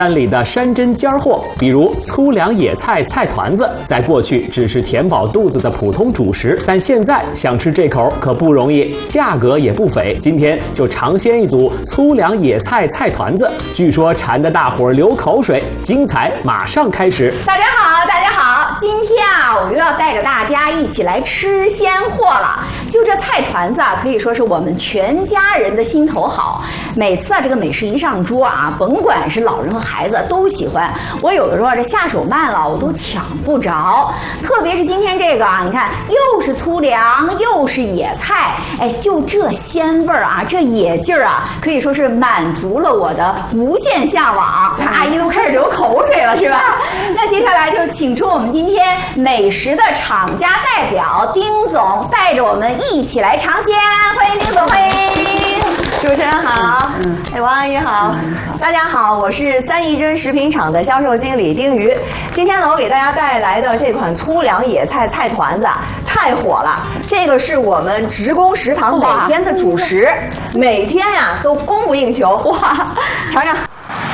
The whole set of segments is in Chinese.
山里的山珍尖货，比如粗粮野菜菜团子，在过去只是填饱肚子的普通主食，但现在想吃这口可不容易，价格也不菲。今天就尝鲜一组粗粮野菜菜团子，据说馋得大伙儿流口水，精彩马上开始。 大家好，大家好，今天啊，我又要带着大家一起来吃鲜货了。就这菜团子啊，可以说是我们全家人的心头好。每次啊，这个美食一上桌啊，甭管是老人和孩子都喜欢。我有的时候这下手慢了，我都抢不着。特别是今天这个啊，你看又是粗粮又是野菜，哎，就这鲜味儿啊，这野劲儿啊，可以说是满足了我的无限向往。阿姨都开始流口水了，是吧？那接下来就请出我们今天美食的厂家代表丁总，带着我们一起来尝鲜。欢迎丁总，欢迎。 主持人好，王阿姨好，大家好，我是三义珍食品厂的销售经理丁瑜。今天呢，我给大家带来的这款粗粮野菜菜团子太火了，这个是我们职工食堂每天的主食，每天呀都供不应求。哇，尝尝。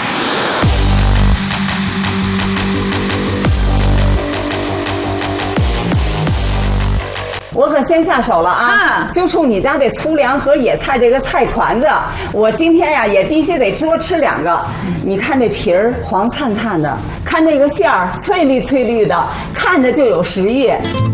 我可先下手了啊！就冲你家这粗粮和野菜这个菜团子，我今天呀也必须得多吃2个。你看这皮儿黄灿灿的，看这个馅儿翠绿翠绿的，看着就有食欲。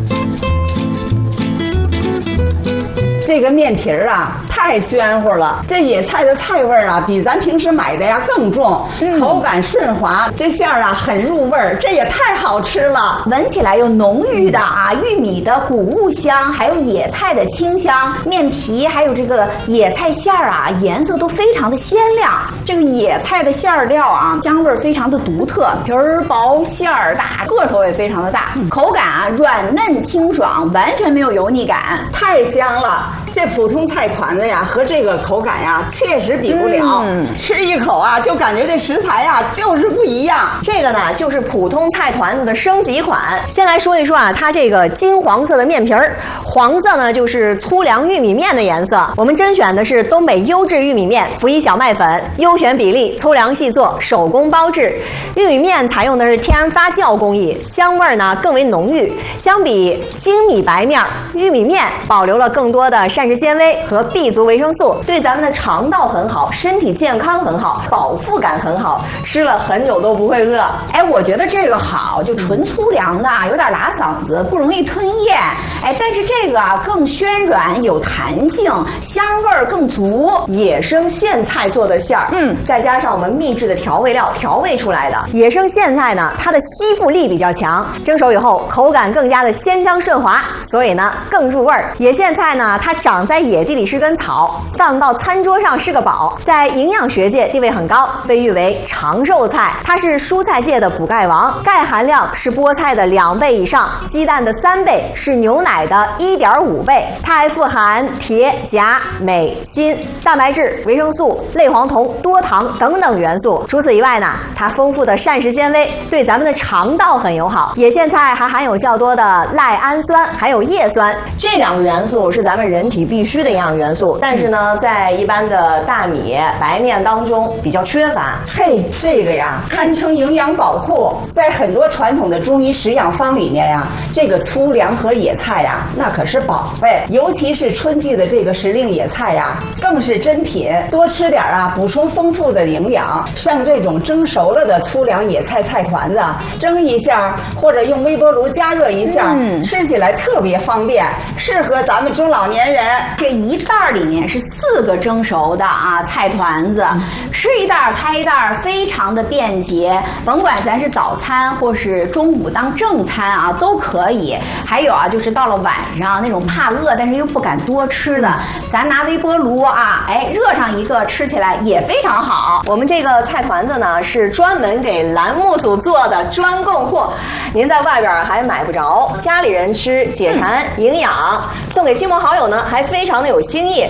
这个面皮儿啊太暄乎了，这野菜的菜味儿啊比咱平时买的呀更重，口感顺滑，这馅儿啊很入味儿，这也太好吃了。 闻起来有浓郁的啊玉米的谷物香，还有野菜的清香，面皮还有这个野菜馅儿啊颜色都非常的鲜亮。这个野菜的馅儿料啊香味儿非常的独特，皮儿薄馅儿大，个头也非常的大，口感啊软嫩清爽，完全没有油腻感， 太香了。这普通菜团子呀和这个口感呀确实比不了，吃一口啊就感觉这食材呀就是不一样。 这个呢就是普通菜团子的升级款。先来说一说啊，它这个金黄色的面皮儿，黄色呢就是粗粮玉米面的颜色。我们甄选的是东北优质玉米面，辅以小麦粉，优选比例，粗粮细做，手工包制。玉米面采用的是天然发酵工艺，香味呢更为浓郁。相比精米白面，玉米面保留了更多的膳食纤维和 B 族维生素，对咱们的肠道很好，身体健康很好，饱腹感很好，吃了很久都不会饿。 哎，我觉得这个好，就纯粗粮的，有点拉嗓子，不容易吞咽。哎，但是这个啊更暄软有弹性，香味儿更足。 野生苋菜做的馅儿，再加上我们秘制的调味料调味出来的。野生苋菜呢，它的吸附力比较强，蒸熟以后口感更加的鲜香顺滑，所以呢更入味儿。野苋菜呢，它长在野地里是根草，放到餐桌上是个宝，在营养学界地位很高，被誉为长寿菜。它是蔬菜界的补钙王，钙含量是菠菜的2倍以上，鸡蛋的3倍，是牛奶的1.5倍。它还富含铁、钾、镁、锌、蛋白质、维生素、类黄酮、多糖等等元素。除此以外呢，它丰富的膳食纤维对咱们的肠道很友好。野苋菜还含有较多的赖氨酸，还有叶酸，这2个元素是咱们人体必须的营养元素，但是呢，在一般的大米、白面当中比较缺乏。 嘿，这个呀，堪称营养宝库。在很多传统的中医食养方里面呀，这个粗粮和野菜呀，那可是宝贝。尤其是春季的这个时令野菜呀，更是珍品。多吃点啊，补充丰富的营养。像这种蒸熟了的粗粮野菜菜团子，蒸一下或者用微波炉加热一下，吃起来特别方便，适合咱们中老年人。 这一袋里面是4个蒸熟的啊菜团子，吃一袋开一袋，非常的便捷。甭管咱是早餐或是中午当正餐啊，都可以。还有啊，就是到了晚上那种怕饿但是又不敢多吃的，咱拿微波炉啊，哎，热上一个，吃起来也非常好。 我们这个菜团子呢是专门给栏目组做的专供货，您在外边还买不着，家里人吃解馋营养，送给亲朋好友呢还非常的有新意。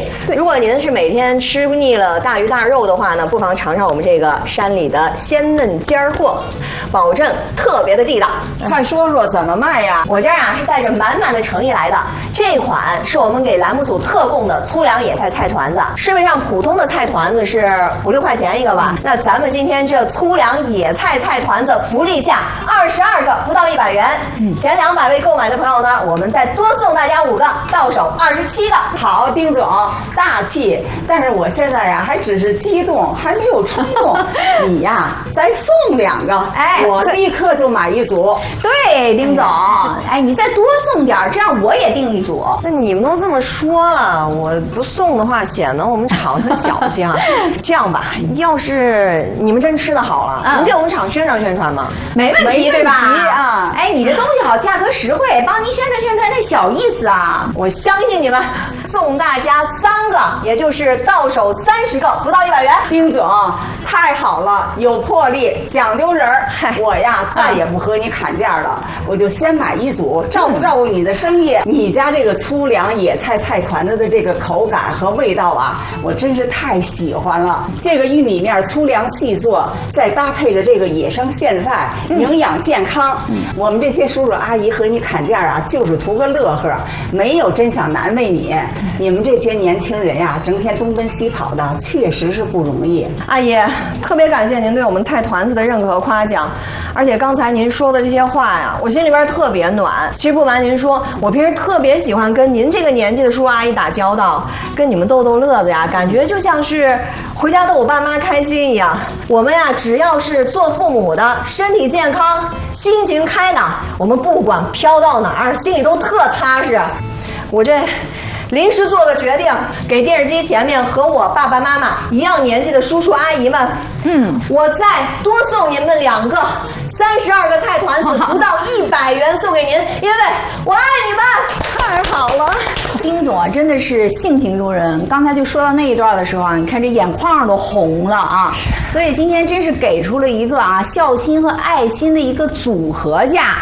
如果您是每天吃腻了大鱼大肉的话呢，不妨尝尝我们这个山里的鲜嫩尖货，保证特别的地道。 快说说怎么卖呀？ 我这儿啊是带着满满的诚意来的，这款是我们给栏目组特供的粗粮野菜菜团子。市面上普通的菜团子是5、6块钱一个吧，那咱们今天这粗粮野菜菜团子福利价22个，不到100元。前200位购买的朋友呢，我们再多送大家5个，到手27个。 好，丁总大气，但是我现在呀还只是激动，还没有冲动。你呀再送2个，我立刻就买1组。 对，丁总，你再多送点，这样我也订1组。 那你们都这么说了，我不送的话显得我们厂很小气啊。这样吧，要是你们真吃的好了，能给我们厂宣传宣传吗？ 没问题，对吧？ 啊！ 你这东西好，价格实惠，帮您宣传宣传，那小意思啊。 我相信你们，送大家3个，也就是到手30个，不到100元。 丁总太好了，有魄力，讲究人儿。我呀再也不和你砍价了，我就先买1组，照顾你的生意。你家这个粗粮野菜菜团子的这个口感和味道啊，我真是太喜欢了。这个玉米面粗粮细做，再搭配着这个野生苋菜，营养健康。我们这些叔叔阿姨和你砍价啊，就是图个乐呵，没有真想难为你。你们这些年轻人呀，整天东奔西跑的，确实是不容易。 阿姨，特别感谢您对我们菜团子的认可和夸奖，而且刚才您说的这些话呀，我心里边特别暖。其实不瞒您说，我平时特别喜欢跟您这个年纪的叔叔阿姨打交道，跟你们逗逗乐子呀，感觉就像是回家逗我爸妈开心一样。我们呀，只要是做父母的，身体健康，心情开朗，我们不管飘到哪儿，心里都特踏实。我这临时做个决定，给电视机前面和我爸爸妈妈一样年纪的叔叔阿姨们，我再多送你们2个，32个菜团子，不到100元送给您，因为我爱你们。太好了， 丁总啊，真的是性情中人。刚才就说到那一段的时候啊，你看这眼眶都红了啊。所以今天真是给出了一个孝心和爱心的一个组合价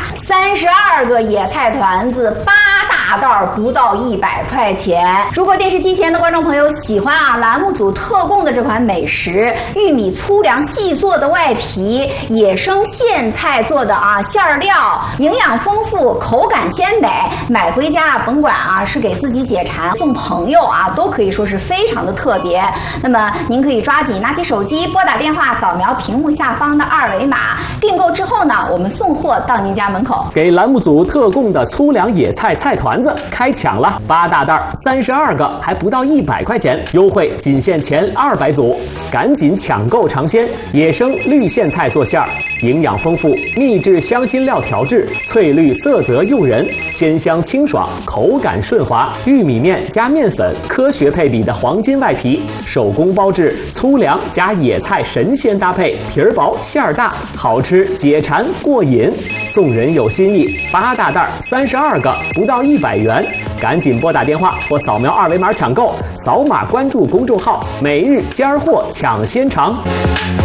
，32个野菜团子，8大袋，不到100块钱。如果电视机前的观众朋友喜欢栏目组特供的这款美食，玉米粗粮细做的外皮，野生苋菜做的馅料，营养丰富，口感鲜美，买回家甭管是给自己解馋，送朋友都可以说是非常的特别。那么您可以抓紧拿起手机，拨打电话，扫描屏幕下方的2维码，订购之后呢，我们送货到您家门口。 给栏目组特供的粗粮野菜菜团子开抢了，8大袋32个，还不到100块钱，优惠仅限前200组，赶紧抢购尝鲜！野生绿苋菜做馅儿，营养丰富，秘制香辛料调制，翠绿色泽诱人，鲜香清爽，口感顺滑。玉米面加面粉，科学配比的黄金外皮，手工包制，粗粮加野菜神仙搭配，皮儿薄馅儿大，好吃解馋过瘾。送人有新意，8大袋32个，不到100元，赶紧拨打电话或扫描2维码抢购，扫码关注公众号“每日尖儿货抢先尝”。